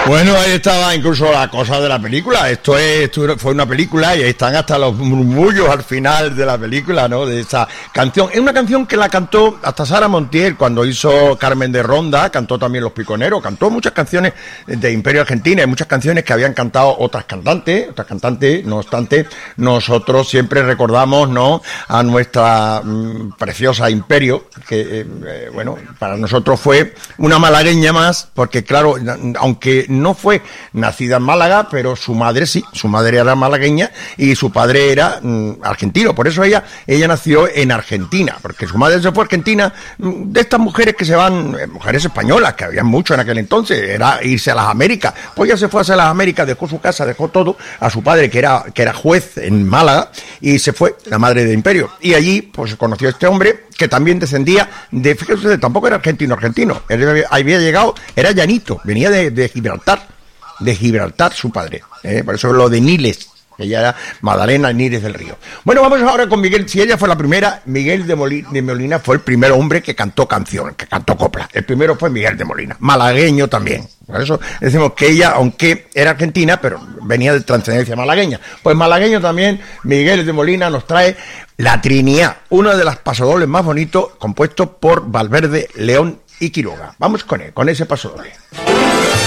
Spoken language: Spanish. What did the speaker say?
Bueno, ahí estaba incluso la cosa de la película. Esto fue una película y ahí están hasta los murmullos al final de la película, ¿no? De esa canción. Es una canción que la cantó hasta Sara Montiel cuando hizo Carmen de Ronda, cantó también Los Piconeros, cantó muchas canciones de Imperio Argentina y muchas canciones que habían cantado otras cantantes. No obstante, nosotros siempre recordamos, ¿no?, a nuestra preciosa Imperio, que, bueno, para nosotros fue una malagueña más, porque claro, aunque no fue nacida en Málaga, pero su madre sí, su madre era malagueña y su padre era argentino, por eso ella nació en Argentina, porque su madre se fue a Argentina, de estas mujeres que se van, mujeres españolas, que había mucho en aquel entonces, era irse a las Américas, pues ella se fue a las Américas, dejó su casa, dejó todo, a su padre que era juez en Málaga, y se fue, la madre de Imperio, y allí pues conoció a este hombre, que también descendía fíjese, tampoco era argentino, él había llegado, era llanito, venía de Gibraltar su padre, por eso lo de Niles, ella era Magdalena Niles del Río. Bueno, vamos ahora con Miguel, si ella fue la primera, Miguel de Molina fue el primer hombre que cantó canción, que cantó copla, el primero fue Miguel de Molina, malagueño también, por eso decimos que ella, aunque era argentina, pero venía de trascendencia malagueña, pues malagueño también, Miguel de Molina nos trae La Trinidad, una de las pasodobles más bonitos, compuesto por Valverde, León y Quiroga. Vamos con ese pasodoble.